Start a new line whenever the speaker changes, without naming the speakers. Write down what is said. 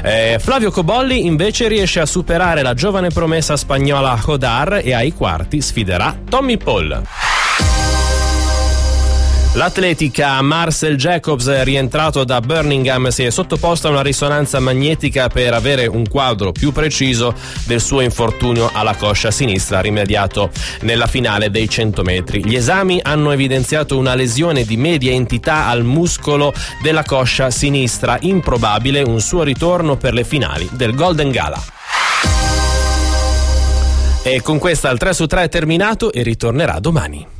Flavio Cobolli invece riesce a superare la giovane promessa spagnola Hodar e ai quarti sfiderà Tommy Paul. L'atletica Marcel Jacobs, rientrato da Birmingham, si è sottoposto a una risonanza magnetica per avere un quadro più preciso del suo infortunio alla coscia sinistra rimediato nella finale dei 100 metri. Gli esami hanno evidenziato una lesione di media entità al muscolo della coscia sinistra, improbabile un suo ritorno per le finali del Golden Gala. E con questa il 3 su 3 è terminato e ritornerà domani.